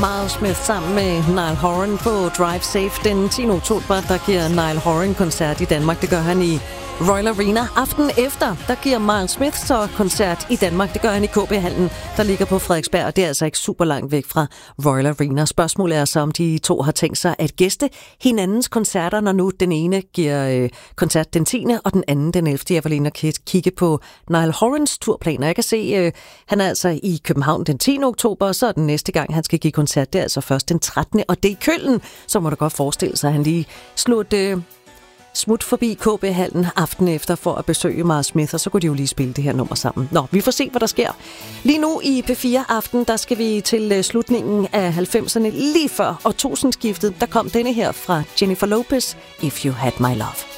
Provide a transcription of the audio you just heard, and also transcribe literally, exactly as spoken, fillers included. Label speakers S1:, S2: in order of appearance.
S1: Miles Smith sammen med Niall Horan på Drive Safe den tiende oktober, der giver Niall Horan koncert i Danmark. Det gør han i Royal Arena. Aftenen efter, der giver Miles Smith så koncert i Danmark. Det gør han i K B-hallen, der ligger på Frederiksberg, og det er altså ikke super langt væk fra Royal Arena. Spørgsmålet er så, om de to har tænkt sig at gæste hinandens koncerter, når nu den ene giver øh, koncert den tiende og den anden den ellevte Jeg vil ind og kigge på Niall Horans turplaner. Jeg kan se, øh, han er altså i København den tiende oktober, og så er den næste gang, han skal give koncert, det er altså først den trettende og det er i Køln. Så må du godt forestille sig, at han lige slog et øh, smut forbi K B-hallen aften efter for at besøge Miles Smith, og så kunne de jo lige spille det her nummer sammen. Nå, vi får se, hvad der sker. Lige nu i P fire Aften, der skal vi til slutningen af halvfemserne, lige før årtusindskiftet. Der kom denne her fra Jennifer Lopez, If You Had My Love.